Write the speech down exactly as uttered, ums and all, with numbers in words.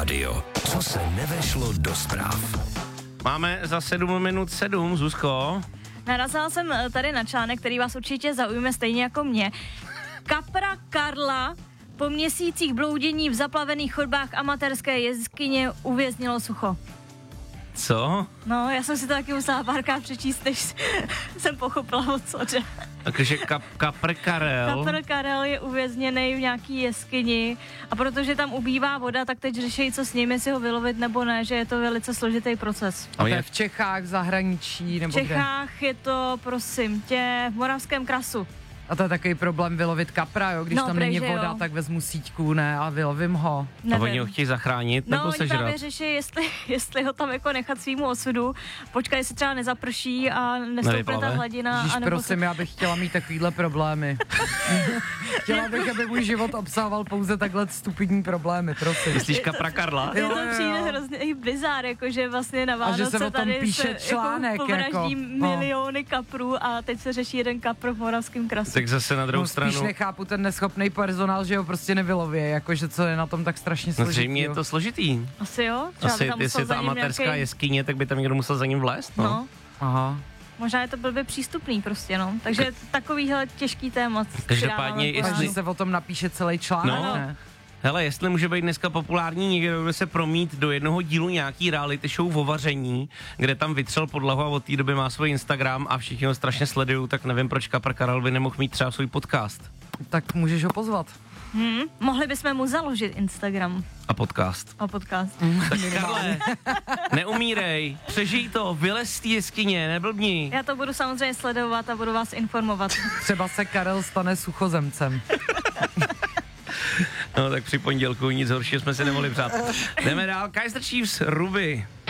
rádio. Co se nevešlo do zpráv. Máme za sedm minut sedm, Zuzko. Narazila jsem tady na článek, který vás určitě zaujme stejně jako mě. Kapra Karla po měsících bloudění v zaplavených chodbách amatérské jeskyně uvěznilo sucho. Co? No, já jsem si to taky musela párkrát přečíst, než jsem pochopila, o co jde. Takže kap, kapr Karel. Kapr Karel je uvězněný v nějaký jeskyni a protože tam ubývá voda, tak teď řeší, co s ním, jestli ho vylovit nebo ne, že je to velice složitý proces. A to je v Čechách, v zahraničí nebo V Čechách kde? Je to, prosím tě, v Moravském krasu. A to je takový problém vylovit kapra, jo? Když no, tam prej, není voda, jo. tak vezmu síťku, ne, a vylovím ho. Nevím. A oni ho chtějí zachránit no, nebo oni sežrat? právě řeší, jestli, jestli ho tam jako nechat svýmu osudu, počkat, jestli třeba nezaprší a nestoupne ta hladina. Ježiš, prosím, se... já bych chtěla mít takovýhle problémy. Chtěla bych, aby můj život obsahoval pouze takhle stupidní problémy, prosím. Myslíš kapra Karla? Je to přijde hrozně i bizár, jakože vlastně na Vánoce a že se o tom tady píše se článek, jako povraždí jako, miliony kaprů a teď se řeší jeden kapr v Moravském krasu. Tak zase na druhou no, stranu. Spíš nechápu ten neschopný personál, že ho prostě nevyloví, jakože co je na tom tak strašně složitý. No zřejmě je to složitý. Asi jo? Třeba Asi, jestli je ta amatérská nějaký... jeskyně, tak by tam někdo musel za ním vlézt, no. no. Aha. Možná je to blbě přístupný prostě, no. Takže K... takovýhle těžký téma. Každopádně, jestli se o tom napíše celý článek, no. ne? Hele, jestli může být dneska populární někdo, kdo se promít do jednoho dílu nějaký reality show o vaření, kde tam vytřel podlahu a od té doby má svůj Instagram a všichni ho strašně sledují, tak nevím, proč kapr Karel by nemohl mít třeba svůj podcast. Tak můžeš ho pozvat. Hmm, mohli bychom mu založit Instagram. A podcast. A podcast. Mm. Tak Karle, neumírej, přežij to, vylez z té jeskyně, neblbni. Já to budu samozřejmě sledovat a budu vás informovat. Třeba se Karel stane suchozemcem. No tak při pondělku nic horšího jsme si nemohli přát. Jdeme dál, Kaiser Chiefs, Ruby.